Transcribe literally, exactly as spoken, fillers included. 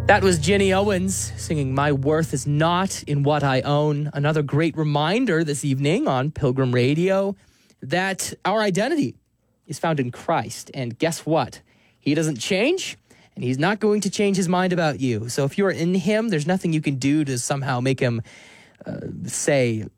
That was Jenny Owens singing My Worth Is Not in What I Own. Another great reminder this evening on Pilgrim Radio that our identity is found in Christ. And guess what? He doesn't change, and he's not going to change his mind about you. So if you're in him, there's nothing you can do to somehow make him uh, say